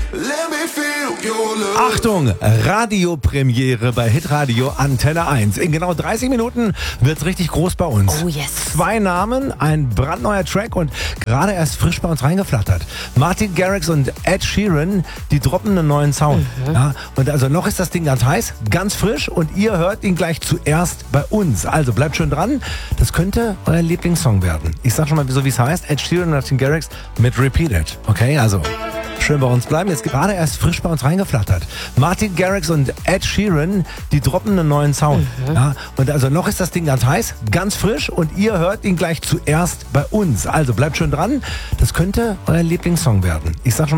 Achtung, Radiopremiere bei Hitradio Antenne 1. In genau 30 Minuten wird's richtig groß bei uns. Oh yes. 2 Namen, ein brandneuer Track und gerade erst frisch bei uns reingeflattert. Martin Garrix und Ed Sheeran, die droppen einen neuen Sound. Ja, und also noch ist das Ding ganz heiß, ganz frisch und ihr hört ihn gleich zuerst bei uns. Also bleibt schön dran, das könnte euer Lieblingssong werden. Ich sag schon mal so, wie es heißt, Ed Sheeran und Martin Garrix mit Repeat It. Okay, also schön bei uns bleiben. Jetzt gerade erst frisch bei uns reingeflattert. Martin Garrix und Ed Sheeran, die droppen einen neuen Sound. Ja, und also noch ist das Ding ganz heiß, ganz frisch und ihr hört ihn gleich zuerst bei uns. Also bleibt schön dran, das könnte euer Lieblingssong werden. Ich sag schon